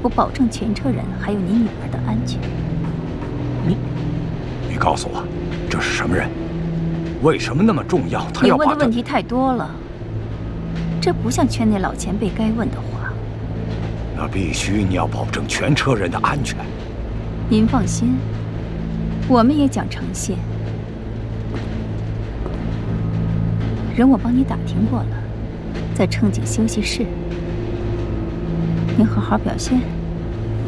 我保证全车人还有你女儿的安全。 你告诉我，这是什么人？为什么那么重要？他要把你问的问题太多了，这不像圈内老前辈该问的话。 那必须你要保证全车人的安全。 您放心，我们也讲诚信。人我帮你打听过了，在乘警休息室。您好好表现。